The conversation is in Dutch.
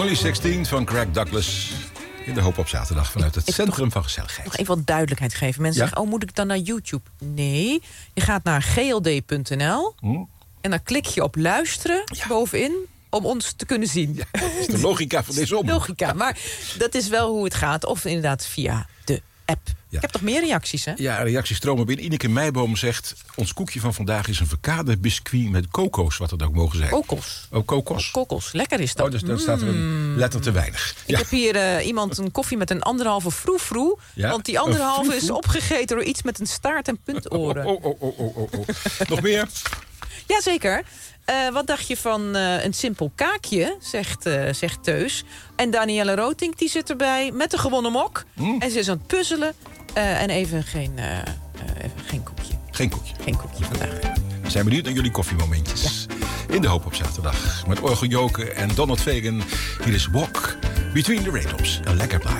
Only 16 van Craig Douglas. In de Hoop op zaterdag vanuit het Centrum van Gezelligheid. Nog even wat duidelijkheid geven. Mensen zeggen, moet ik dan naar YouTube? Nee, je gaat naar gld.nl... en dan klik je op luisteren bovenin om ons te kunnen zien. Ja, dat is de logica van deze omroep. Logica, maar dat is wel hoe het gaat. Of inderdaad via de app. Ja. Ik heb nog meer reacties, hè? Ja, reacties stromen binnen. Ineke Meijboom zegt... ons koekje van vandaag is een verkade biscuit met koko's, wat het ook mogen zijn. Kokos. Oh, kokos. Kokos, lekker is dat. Oh, dus daar staat er een letter te weinig. Ik heb hier iemand een koffie met een 1,5 froe-froe. Ja, want die 1,5 is opgegeten door iets met een staart en puntoren. Nog meer? Jazeker. Wat dacht je van een simpel kaakje, zegt Teus. En Danielle Rotink die zit erbij met een gewonnen mok. En ze is aan het puzzelen. En even geen koekje. Geen koekje. Geen koekje vandaag. We zijn benieuwd naar jullie koffiemomentjes. In de Hoop op zaterdag. Met Orgel Joken en Donald Fagan. Hier is Walk Between the Raindrops. Een lekker plaatje.